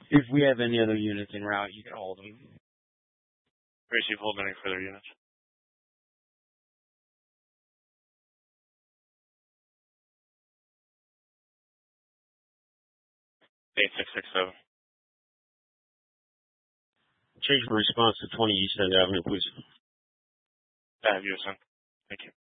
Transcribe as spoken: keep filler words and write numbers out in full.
If we have any other units en route, you can hold them. Receive hold any further units. eight six six seven. Change of response to twenty East End Avenue, please. I have you, son. Thank you.